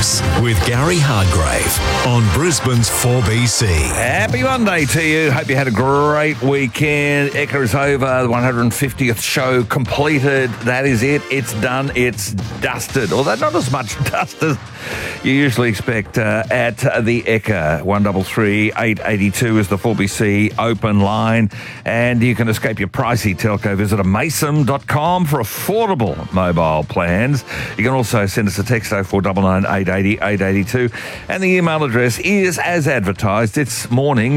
Breakfast with Gary Hargrave on Brisbane's 4BC. Happy Monday to you. Hope you had a great weekend. Ekka is over. The 150th show completed. That is it. It's done. It's dusted. Although not as much dust as you usually expect at the Ekka. 133 882 is the 4BC open line. And you can escape your pricey telco. Visit mason.com for affordable mobile plans. You can also send us a text 0499 880 882. And the email address is as advertised. It's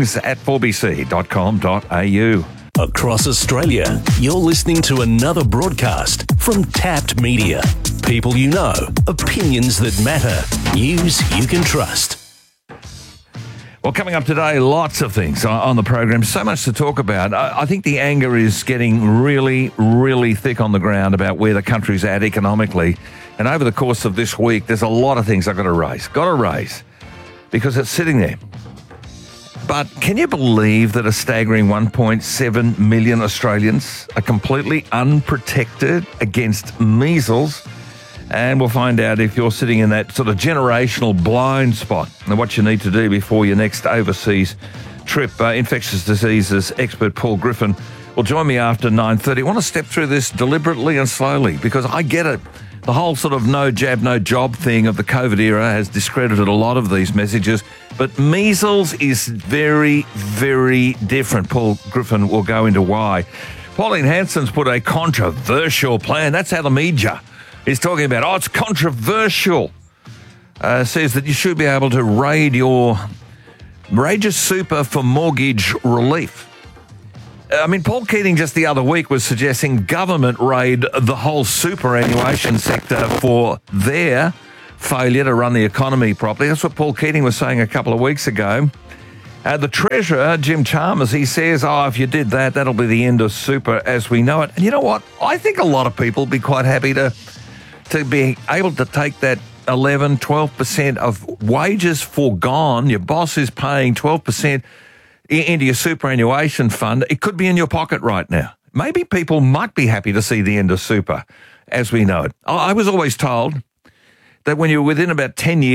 mornings@4bc.com.au. Across Australia, you're listening to another broadcast from Tapped Media. People you know, opinions that matter, news you can trust. Well, coming up today, lots of things on the program. So much to talk about. I think the anger is getting really, really thick on the ground about where the country's at economically. And over the course of this week, there's a lot of things I've got to raise. Because it's sitting there. But can you believe that a staggering 1.7 million Australians are completely unprotected against measles? And we'll find out if you're sitting in that sort of generational blind spot and what you need to do before your next overseas trip. Infectious diseases expert Paul Griffin will join me after 9:30. I want to step through this deliberately and slowly because I get it. The whole sort of no jab, no job thing of the COVID era has discredited a lot of these messages. But measles is very, very different. Paul Griffin will go into why. Pauline Hanson's put a controversial plan. That's how the media is talking about. Oh, it's controversial. Says that you should be able to raid your super for mortgage relief. I mean, Paul Keating just the other week was suggesting government raid the whole superannuation sector for their failure to run the economy properly. That's what Paul Keating was saying a couple of weeks ago. The Treasurer, Jim Chalmers, he says, if you did that, that'll be the end of super as we know it. And you know what? I think a lot of people would be quite happy to be able to take that 11, 12% of wages foregone. Your boss is paying 12% into your superannuation fund. It could be in your pocket right now. Maybe people might be happy to see the end of super as we know it. I was always told that when you're within about 10 years